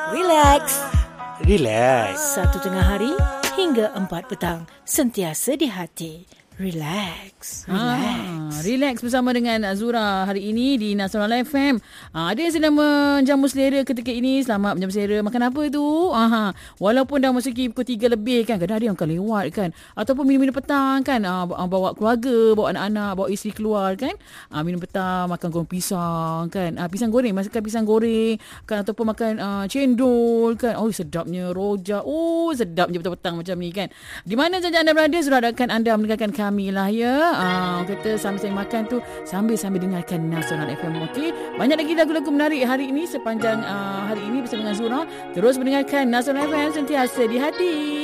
Relax. Relax. 1 tengah hari hingga 4 petang. Sentiasa di hati. Relax. Relax bersama dengan Azura hari ini di Nasional FM. Ada yang sedang menjamu selera ketika ini. Selamat menjamu selera. Makan apa tu? Walaupun dah masuki pukul 3 lebih kan. Kadang ada yang akan lewat kan. Ataupun minum-minum petang kan. Bawa keluarga, bawa anak-anak, bawa isteri keluar kan. Minum petang, makan goreng pisang kan. Pisang goreng, makan pisang goreng kan. Ataupun makan cendol kan. Oh sedapnya rojak. Oh sedapnya petang-petang macam ni kan. Di mana saja anda berada, Azura akan anda mendengarkan kami lah ya. Kata sambil-sambil makan tu, sambil-sambil dengarkan Nasional FM. Okey, banyak lagi lagu-lagu menarik hari ini sepanjang hari ini bersama dengan Zura. Terus mendengarkan Nasional FM, sentiasa di hati.